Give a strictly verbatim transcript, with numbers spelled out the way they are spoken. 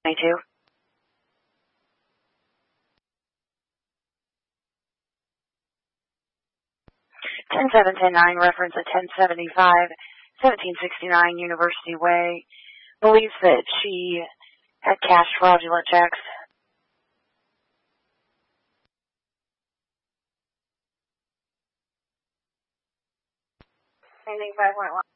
twenty-two. ten seven ten nine, reference at ten seventy-five, seventeen sixty-nine University Way. Believes that she had cashed fraudulent checks. Anything five point one.